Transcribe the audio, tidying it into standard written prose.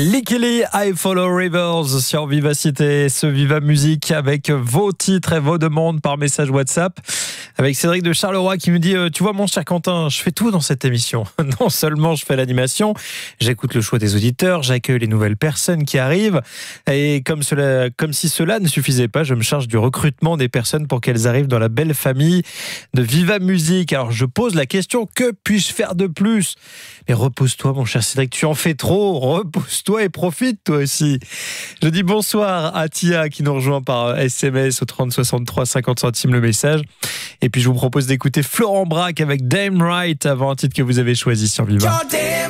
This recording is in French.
Likely, I Follow Rivers sur Vivacité, ce Viva Musique avec vos titres et vos demandes par message WhatsApp. Avec Cédric de Charleroi qui me dit tu vois mon cher Quentin, je fais tout dans cette émission. Non seulement je fais l'animation, j'écoute le choix des auditeurs, j'accueille les nouvelles personnes qui arrivent et comme si cela ne suffisait pas, je me charge du recrutement des personnes pour qu'elles arrivent dans la belle famille de Viva Musique. Alors je pose la question, que puis-je faire de plus? Mais repose-toi mon cher Cédric, tu en fais trop, repose-toi et profite toi aussi. Je dis bonsoir à Tia qui nous rejoint par SMS au 30 63 50 centimes le message. Et puis je vous propose d'écouter Florent Braque avec Damn Right avant un titre que vous avez choisi sur Viva.